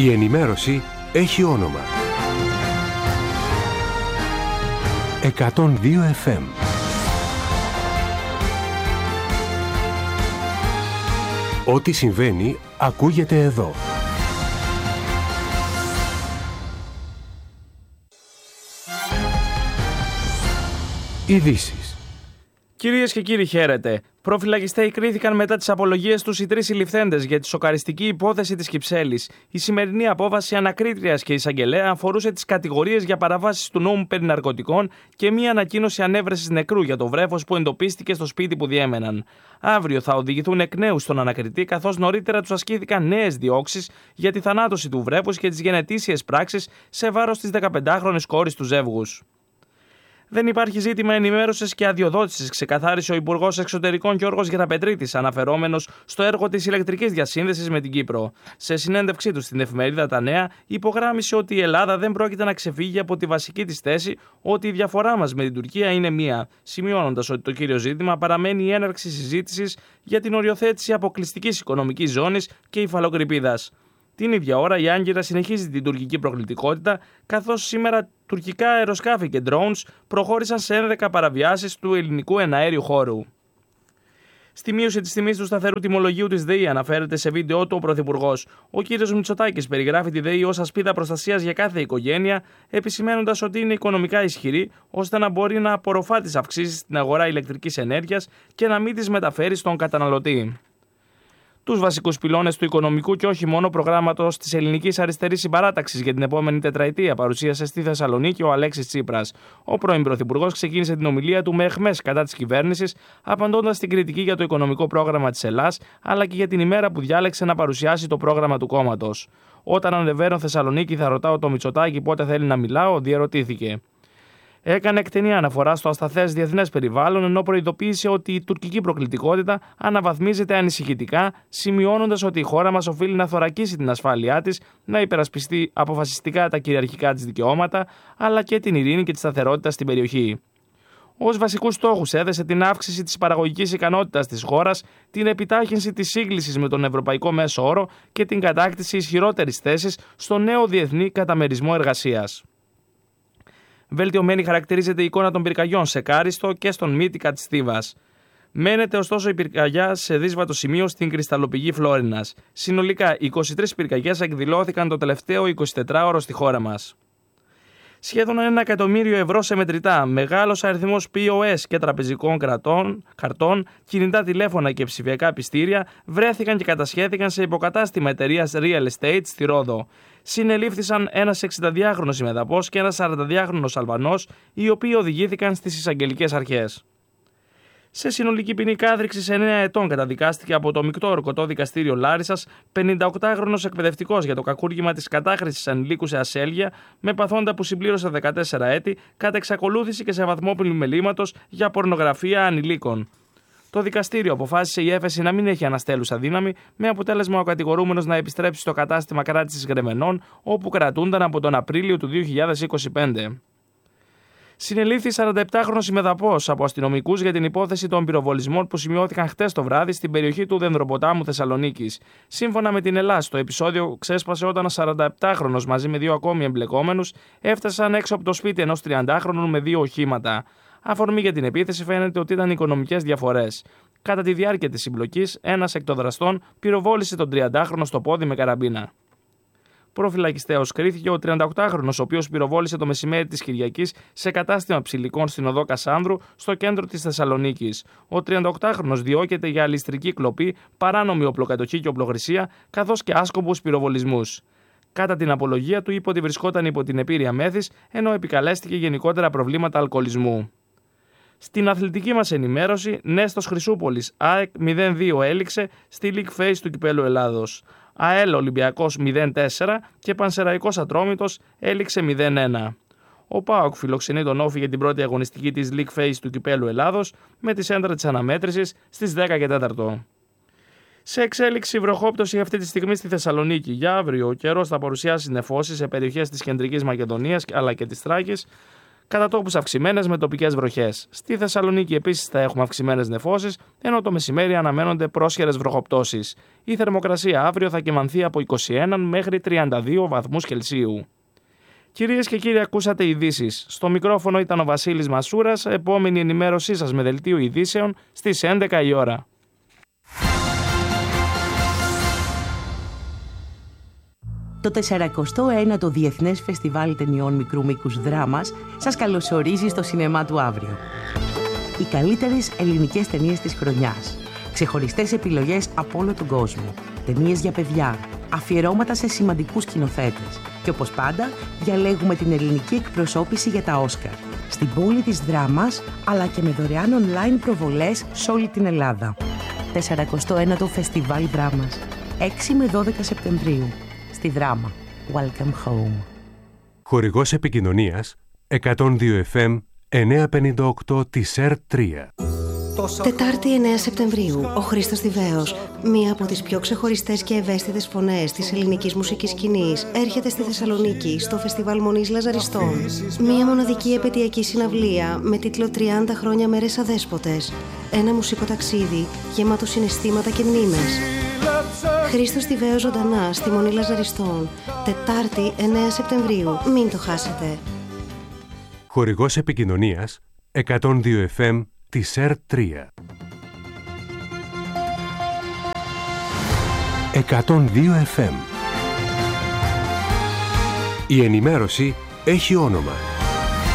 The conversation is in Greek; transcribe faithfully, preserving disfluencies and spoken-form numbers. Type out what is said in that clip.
Η ενημέρωση έχει όνομα. εκατόν δύο εφ εμ. Ό,τι συμβαίνει ακούγεται εδώ. Ειδήσεις. Κυρίες και κύριοι, χαίρετε. Προφυλακιστέοι κρίθηκαν μετά τις απολογίες τους οι τρεις συλληφθέντες για τη σοκαριστική υπόθεση της Κυψέλης. Η σημερινή απόφαση ανακρίτριας και εισαγγελέα αφορούσε τις κατηγορίες για παραβάσεις του νόμου περί ναρκωτικών και μία ανακοίνωση ανέβρεσης νεκρού για το βρέφος που εντοπίστηκε στο σπίτι που διέμεναν. Αύριο θα οδηγηθούν εκ νέου στον ανακριτή, καθώς νωρίτερα τους ασκήθηκαν νέες διώξεις για τη θανάτωση του βρέφους και τις γενετήσιες πράξεις σε βάρος της δεκαπεντάχρονης κόρης του ζεύγους. Δεν υπάρχει ζήτημα ενημέρωσης και αδειοδότησης, ξεκαθάρισε ο Υπουργός Εξωτερικών Γιώργος Γεραπετρίτης, αναφερόμενος στο έργο της ηλεκτρικής διασύνδεσης με την Κύπρο. Σε συνέντευξή του στην εφημερίδα Τα Νέα, υπογράμμισε ότι η Ελλάδα δεν πρόκειται να ξεφύγει από τη βασική της θέση ότι η διαφορά μας με την Τουρκία είναι μία, σημειώνοντας ότι το κύριο ζήτημα παραμένει η έναρξη συζήτησης για την οριοθέτηση αποκλειστικής οικονομικής ζώνης και υφαλοκρηπίδας. Την ίδια ώρα η Άγκυρα συνεχίζει την τουρκική προκλητικότητα, καθώς σήμερα τουρκικά αεροσκάφη και drones προχώρησαν σε έντεκα παραβιάσεις του ελληνικού εναέριου χώρου. Στη μείωση της τιμής του σταθερού τιμολογίου της ΔΕΗ αναφέρεται σε βίντεο του ο Πρωθυπουργός. Ο κ. Μητσοτάκης περιγράφει τη ΔΕΗ ως ασπίδα προστασίας για κάθε οικογένεια, επισημαίνοντας ότι είναι οικονομικά ισχυρή, ώστε να μπορεί να απορροφά τις αυξήσεις στην αγορά ηλεκτρικής ενέργειας και να μην τις μεταφέρει στον καταναλωτή. Τους βασικούς πυλώνες του οικονομικού και όχι μόνο προγράμματος της Ελληνικής Αριστερής Συμπαράταξης για την επόμενη τετραετία παρουσίασε στη Θεσσαλονίκη ο Αλέξης Τσίπρας. Ο πρώην Πρωθυπουργός ξεκίνησε την ομιλία του με αιχμές κατά της κυβέρνησης, απαντώντας στην κριτική για το οικονομικό πρόγραμμα της Ελλάδας, αλλά και για την ημέρα που διάλεξε να παρουσιάσει το πρόγραμμα του κόμματος. Όταν ανεβαίνω Θεσσαλονίκη, θα ρωτάω το Μητσοτάκη πότε θέλει να μιλάω, διερωτήθηκε. Έκανε εκτενή αναφορά στο ασταθές διεθνές περιβάλλον, ενώ προειδοποίησε ότι η τουρκική προκλητικότητα αναβαθμίζεται ανησυχητικά, σημειώνοντας ότι η χώρα μας οφείλει να θωρακίσει την ασφάλειά της, να υπερασπιστεί αποφασιστικά τα κυριαρχικά της δικαιώματα, αλλά και την ειρήνη και τη σταθερότητα στην περιοχή. Ως βασικούς στόχους έθεσε την αύξηση της παραγωγικής ικανότητας της χώρας, την επιτάχυνση της σύγκλησης με τον ευρωπαϊκό μέσο όρο και την κατάκτηση ισχυρότερης θέσης στο νέο διεθνή καταμερισμό εργασίας. Βελτιωμένη χαρακτηρίζεται η εικόνα των πυρκαγιών σε Κάριστο και στον Μύτικα της Θήβας. Μένεται ωστόσο η πυρκαγιά σε δύσβατο σημείο στην κρυσταλλοπηγή Φλόρινας. Συνολικά είκοσι τρεις πυρκαγιές εκδηλώθηκαν το τελευταίο εικοσιτετράωρο στη χώρα μας. Σχεδόν ένα εκατομμύριο ευρώ σε μετρητά, μεγάλος αριθμός πι ο ες και τραπεζικών κρατών, καρτών, κινητά τηλέφωνα και ψηφιακά πιστήρια βρέθηκαν και κατασχέθηκαν σε υποκατάστημα εταιρείας Real Estate στη Ρόδο. Συνελήφθησαν ένας εξηνταδυάχρονος ημεδαπός και ένας σαρανταδυάχρονος Αλβανός, οι οποίοι οδηγήθηκαν στις εισαγγελικές αρχές. Σε συνολική ποινή κάθριξης εννέα ετών καταδικάστηκε από το Μεικτό Ορκωτό Δικαστήριο Λάρισσας πενηνταοκτάχρονος εκπαιδευτικός για το κακούργημα της κατάχρησης ανηλίκου σε ασέλγεια, με παθόντα που συμπλήρωσε δεκατέσσερα έτη, κατά εξακολούθηση και σε βαθμό πλημελήματος για πορνογραφία ανηλίκων. Το δικαστήριο αποφάσισε η έφεση να μην έχει αναστέλουσα δύναμη, με αποτέλεσμα ο κατηγορούμενος να επιστρέψει στο κατάστημα κράτησης Γρεμενών, όπου κρατούνταν από τον Απρίλιο του δύο χιλιάδες είκοσι πέντε. Συνελήφθη σαρανταεπτάχρονος ημεδαπός από αστυνομικούς για την υπόθεση των πυροβολισμών που σημειώθηκαν χτες το βράδυ στην περιοχή του Δενδροποτάμου Θεσσαλονίκης. Σύμφωνα με την Ελλάς, το επεισόδιο ξέσπασε όταν ο σαρανταεπτάχρονος μαζί με δύο ακόμη εμπλεκόμενους έφτασαν έξω από το σπίτι ενός τριαντάχρονου με δύο οχήματα. Αφορμή για την επίθεση φαίνεται ότι ήταν οικονομικές διαφορές. Κατά τη διάρκεια της συμπλοκής, ένας εκ των δραστών πυροβόλησε τον τριαντάχρονο στο πόδι με καραμπίνα. Προφυλακιστέως κρίθηκε ο τριανταοκτάχρονος, ο οποίος πυροβόλησε το μεσημέρι της Κυριακής σε κατάστημα ψηλικών στην οδό Κασάνδρου, στο κέντρο της Θεσσαλονίκης. Ο τριανταοκτάχρονος διώκεται για αλιστρική κλοπή, παράνομη οπλοκατοχή και οπλοχρησία, καθώς και άσκοπους πυροβολισμούς. Κατά την απολογία του, είπε ότι βρισκόταν υπό την επήρεια μέθης, ενώ επικαλέστηκε γενικότερα προβλήματα αλκοολισμού. Στην αθλητική μας ενημέρωση, Νέστος Χρυσούπολης ΑΕΚ μηδέν δύο έληξε στη League Phase του Κυπέλλου Ελλάδος. ΑΕΛ Ολυμπιακός μηδέν τέσσερα και Πανσεραϊκός Ατρόμητος έληξε μηδέν ένα. Ο ΠΑΟΚ φιλοξενεί τον Όφη για την πρώτη αγωνιστική της League Phase του Κυπέλλου Ελλάδος με τη σέντρα της αναμέτρησης στις δέκα και τέσσερα. Σε εξέλιξη βροχόπτωση αυτή τη στιγμή στη Θεσσαλονίκη. Για αύριο ο καιρός θα παρουσιάσει νεφώσεις σε περιοχές της Κεντρικής Μακεδονίας αλλά και της Θράκης, κατά τόπους αυξημένες με τοπικές βροχές. Στη Θεσσαλονίκη επίσης θα έχουμε αυξημένες νεφώσεις, ενώ το μεσημέρι αναμένονται πρόσχερες βροχοπτώσεις. Η θερμοκρασία αύριο θα κυμανθεί από είκοσι ένα μέχρι τριάντα δύο βαθμούς Κελσίου. Κυρίες και κύριοι, ακούσατε ειδήσεις. Στο μικρόφωνο ήταν ο Βασίλης Μασούρας. Επόμενη ενημέρωσή σας με δελτίο ειδήσεων στις έντεκα η ώρα. Το τεσσαρακοστό ένατο Διεθνές Φεστιβάλ Ταινιών Μικρού Μήκους Δράμας σας καλωσορίζει στο σινεμά του αύριο. Οι καλύτερες ελληνικές ταινίες της χρονιάς. Ξεχωριστές επιλογές από όλο τον κόσμο. Ταινίες για παιδιά. Αφιερώματα σε σημαντικούς σκηνοθέτες. Και όπως πάντα, διαλέγουμε την ελληνική εκπροσώπηση για τα Όσκαρ. Στην πόλη της Δράμας, αλλά και με δωρεάν online προβολές σε όλη την Ελλάδα. τεσσαρακοστό ένατο Φεστιβάλ Δράμας. έξι με δώδεκα Σεπτεμβρίου. Στη Δράμα. Welcome home. Χορηγός επικοινωνίας εκατόν δύο εφ εμ εννιακόσια πενήντα οκτώ της ΕΡ τρία. Τετάρτη εννέα Σεπτεμβρίου, ο Χρήστος Τιβαίος, μία από τις πιο ξεχωριστές και ευαίσθητες φωνές της ελληνικής μουσικής σκηνής, έρχεται στη Θεσσαλονίκη στο Φεστιβάλ Μονής Λαζαριστών. Μία μοναδική επαιτειακή συναυλία με τίτλο τριάντα χρόνια μέρες αδέσποτες. Ένα μουσικό ταξίδι γεμάτο συναισθήματα και μνήμες. Χρήστος Τιβαίος ζωντανά στη Μονή Λαζαριστών, Τετάρτη εννέα Σεπτεμβρίου. Μην το χάσετε. Χορηγός επικοινωνίας εκατόν δύο εφ εμ της ΕΡ τρία. εκατόν δύο εφ εμ. Η ενημέρωση έχει όνομα.